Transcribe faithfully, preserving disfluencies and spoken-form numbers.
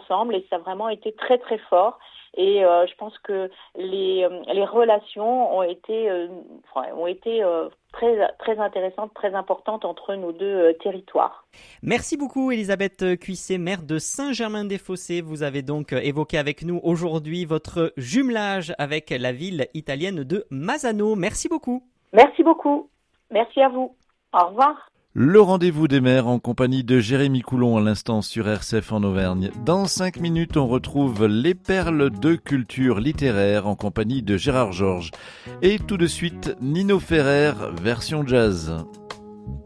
ensemble et ça a vraiment été très très fort. Et euh, je pense que les les relations ont été euh, enfin, ont été euh, très très intéressantes, très importantes entre nos deux euh, territoires. Merci beaucoup Elisabeth Cuisset, maire de Saint-Germain-des-Fossés. Vous avez donc évoqué avec nous aujourd'hui votre jumelage avec la ville italienne de Masano. Merci beaucoup. Merci beaucoup. Merci à vous. Au revoir. Le rendez-vous des maires en compagnie de Jérémy Coulon à l'instant sur R C F en Auvergne. Dans cinq minutes, on retrouve les perles de culture littéraire en compagnie de Gérard Georges. Et tout de suite, Nino Ferrer, version jazz.